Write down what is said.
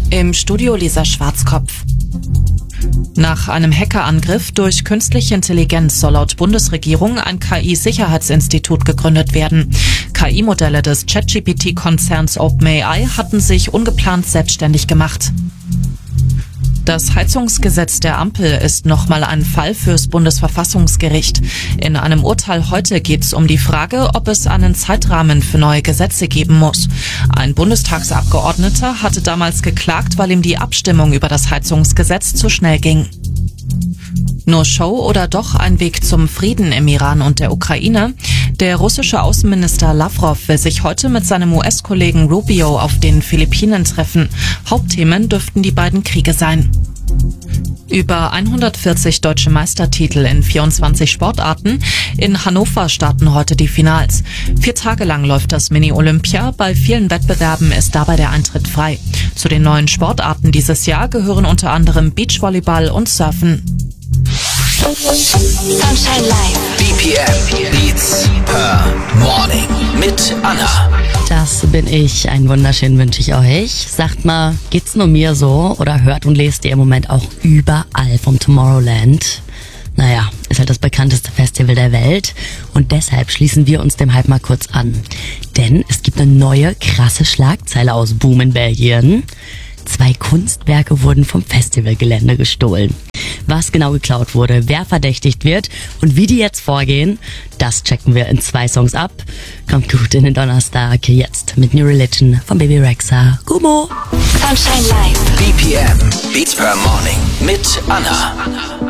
Im Studio Lisa Schwarzkopf. Nach einem Hackerangriff durch künstliche Intelligenz soll laut Bundesregierung ein KI-Sicherheitsinstitut gegründet werden. KI-Modelle des ChatGPT-Konzerns OpenAI hatten sich ungeplant selbstständig gemacht. Das Heizungsgesetz der Ampel ist nochmal ein Fall fürs Bundesverfassungsgericht. In einem Urteil heute geht es um die Frage, ob es einen Zeitrahmen für neue Gesetze geben muss. Ein Bundestagsabgeordneter hatte damals geklagt, weil ihm die Abstimmung über das Heizungsgesetz zu schnell ging. Nur Show oder doch ein Weg zum Frieden im Iran und der Ukraine? Der russische Außenminister Lavrov will sich heute mit seinem US-Kollegen Rubio auf den Philippinen treffen. Hauptthemen dürften die beiden Kriege sein. Über 140 deutsche Meistertitel in 24 Sportarten. In Hannover starten heute die Finals. 4 Tage lang läuft das Mini-Olympia. Bei vielen Wettbewerben ist dabei der Eintritt frei. Zu den neuen Sportarten dieses Jahr gehören unter anderem Beachvolleyball und Surfen. Sunshine Live. BPM Beats per Morning mit Anna. Das bin ich. Einen wunderschönen wünsche ich euch. Sagt mal, geht's nur mir so oder hört und lest ihr im Moment auch überall vom Tomorrowland? Naja, ist halt das bekannteste Festival der Welt und deshalb schließen wir uns dem Hype mal kurz an. Denn es gibt eine neue, krasse Schlagzeile aus Boom in Belgien. 2 Kunstwerke wurden vom Festivalgelände gestohlen. Was genau geklaut wurde, wer verdächtigt wird und wie die jetzt vorgehen, das checken wir in 2 Songs ab. Kommt gut in den Donnerstag, jetzt mit New Religion von Baby Rexha. Gummo! Sunshine Live. BPM Beats per Morning mit Anna.